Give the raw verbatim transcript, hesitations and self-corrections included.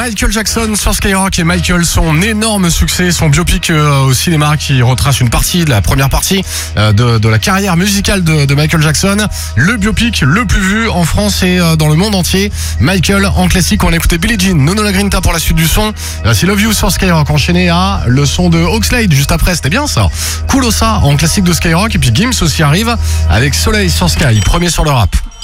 Michael Jackson sur Skyrock et Michael, son énorme succès, son biopic euh, au cinéma qui retrace une partie de la première partie euh, de, de la carrière musicale de, de Michael Jackson. Le biopic le plus vu en France et euh, dans le monde entier. Michael en classique, on a écouté Billie Jean, Nono La Grinta pour la suite du son. Euh, c'est Love You sur Skyrock, enchaîné à le son de Oxlade juste après, c'était bien ça. Kulosa en classique de Skyrock et puis Gims aussi arrive avec Soleil sur Sky, premier sur le rap.